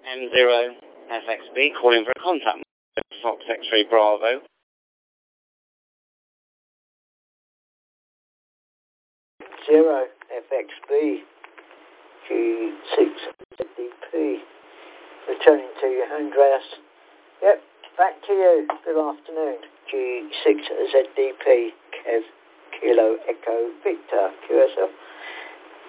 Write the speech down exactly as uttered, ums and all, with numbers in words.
M zero F X B, calling for a contact. Fox X-ray Bravo. Zero F X B, G six Z D P. Returning to you, Andreas. Yep, back to you. Good afternoon. G six Z D P, Kev, Kilo, Echo, Victor, Q S L.